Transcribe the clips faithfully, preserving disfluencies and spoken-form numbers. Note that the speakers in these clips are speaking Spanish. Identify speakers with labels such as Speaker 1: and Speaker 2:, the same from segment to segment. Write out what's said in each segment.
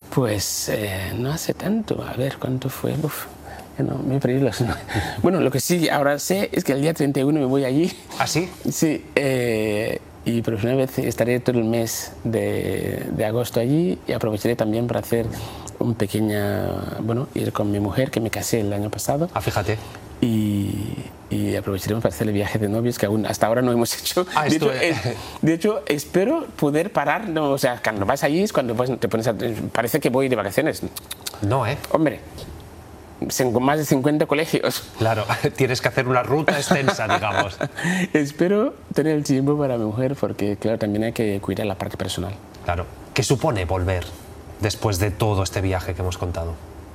Speaker 1: Pues eh, no hace tanto, a ver, ¿cuánto fue? Uf, ya no, me he perdido los... Bueno, lo que sí ahora sé es que el día treinta y uno me voy allí.
Speaker 2: ¿Ah, sí?
Speaker 1: Sí, eh, y por primera vez estaré todo el mes de, de agosto allí y aprovecharé también para hacer un pequeña, bueno, ir con mi mujer, que me casé el año pasado.
Speaker 2: Ah, fíjate.
Speaker 1: Y, y aprovecharemos para hacer el viaje de novios que aún hasta ahora no hemos hecho.
Speaker 2: Ah,
Speaker 1: de, hecho,
Speaker 2: es...
Speaker 1: es, de hecho, espero poder parar, no, o sea, cuando vas allí es cuando pues, te pones a... Parece que voy de vacaciones.
Speaker 2: No, ¿eh?
Speaker 1: Hombre, con más de cincuenta colegios.
Speaker 2: Claro, tienes que hacer una ruta extensa, digamos.
Speaker 1: Espero tener el tiempo para mi mujer porque, claro, también hay que cuidar la parte personal.
Speaker 2: Claro. ¿Qué supone volver después de todo este viaje que hemos contado?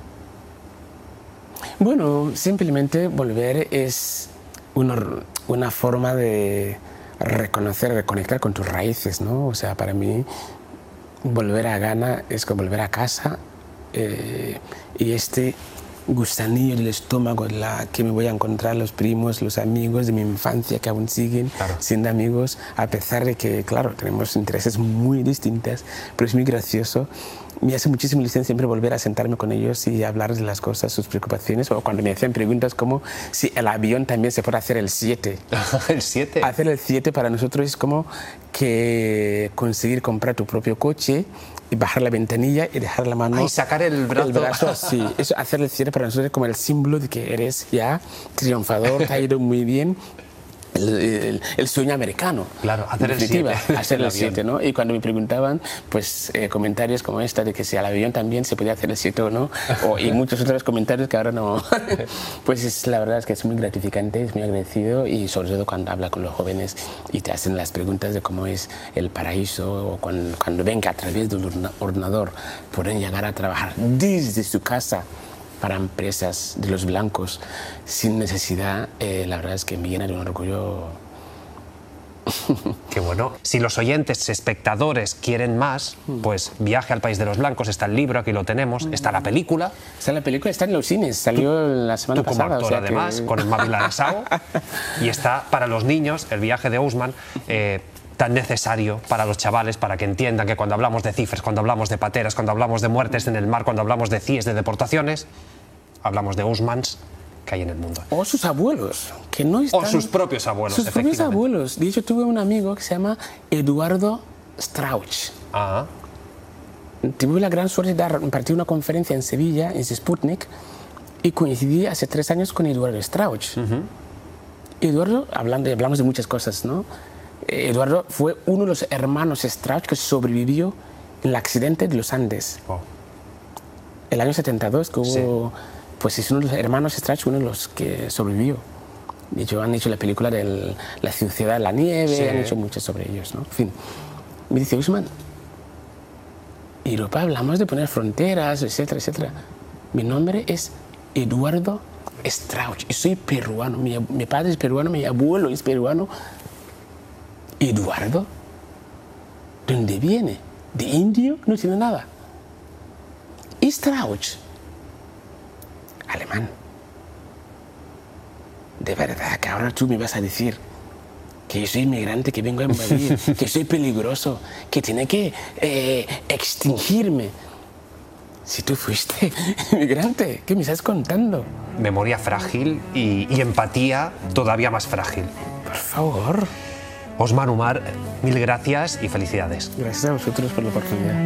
Speaker 1: Bueno, simplemente volver es una, una forma de reconocer, reconectar con tus raíces, ¿no? O sea, para mí, volver a Ghana es como volver a casa eh, y este gusanillo del estómago, la que me voy a encontrar los primos, los amigos de mi infancia que aún siguen
Speaker 2: claro.
Speaker 1: siendo amigos, a pesar de que, claro, tenemos intereses muy distintas, pero es muy gracioso. Me hace muchísima ilusión siempre volver a sentarme con ellos y hablar de las cosas, sus preocupaciones, o cuando me hacen preguntas como si el avión también se puede hacer el siete.
Speaker 2: ¿El siete?
Speaker 1: Hacer el siete para nosotros es como que conseguir comprar tu propio coche y bajar la ventanilla y dejar la mano...
Speaker 2: Y sacar el brazo.
Speaker 1: El brazo así. Eso, hacer el siete para nosotros es como el símbolo de que eres ya triunfador, te ha ido muy bien. El, el, el sueño americano.
Speaker 2: Claro, hacer el siete.
Speaker 1: Hacer el siete, ¿no? Y cuando me preguntaban, pues eh, comentarios como esta de que si al avión también se podía hacer el siete o no, o, y muchos otros comentarios que ahora no. Pues es, la verdad es que es muy gratificante, es muy agradecido y sobre todo cuando habla con los jóvenes y te hacen las preguntas de cómo es el paraíso o cuando, cuando ven que a través del ordenador pueden llegar a trabajar desde su casa para empresas de los blancos sin necesidad, eh, la verdad es que me llena de un orgullo.
Speaker 2: Qué bueno. Si los oyentes, espectadores quieren más, pues Viaje al País de los Blancos, está el libro, aquí lo tenemos, está la película.
Speaker 1: Está la película, está en los cines, salió la semana
Speaker 2: Tú como
Speaker 1: pasada.
Speaker 2: actor,
Speaker 1: O sea
Speaker 2: además,
Speaker 1: que...
Speaker 2: con el Mávila Nassau. Y está para los niños, el viaje de Ousmane, eh, tan necesario para los chavales, para que entiendan que cuando hablamos de cifras, cuando hablamos de pateras, cuando hablamos de muertes en el mar, cuando hablamos de C I Es, de deportaciones, hablamos de Ousmanes que hay en el mundo.
Speaker 1: O sus abuelos, que no están...
Speaker 2: O sus propios abuelos,
Speaker 1: Sus propios abuelos. De hecho, tuve un amigo que se llama Eduardo Strauch.
Speaker 2: Ah.
Speaker 1: Tuve la gran suerte de dar, impartir una conferencia en Sevilla, en Sputnik, y coincidí hace tres años con Eduardo Strauch. Uh-huh. Eduardo, hablando, hablamos de muchas cosas, ¿no? Eduardo fue uno de los hermanos Strauch que sobrevivió en el accidente de los Andes. Oh. El año setenta y dos, que hubo... Sí. Pues es uno de los hermanos Strauch, uno de los que sobrevivió. De hecho, han hecho la película de La ciudad de la nieve, sí. Han hecho muchas sobre ellos, ¿no? En fin, me dice, Ousmane, Europa hablamos de poner fronteras, etcétera, etcétera. Mi nombre es Eduardo Strauch y soy peruano. Mi, mi padre es peruano, mi abuelo es peruano. ¿Eduardo? ¿De dónde viene? ¿De indio? No tiene nada. Y Strauch, alemán. De verdad que ahora tú me vas a decir que yo soy inmigrante, que vengo a invadir, que soy peligroso, que tiene que eh, extinguirme. Si tú fuiste inmigrante, ¿qué me estás contando?
Speaker 2: Memoria frágil y, y empatía todavía más frágil.
Speaker 1: Por favor.
Speaker 2: Ousmane Umar, mil gracias y felicidades.
Speaker 1: Gracias a vosotros por la oportunidad.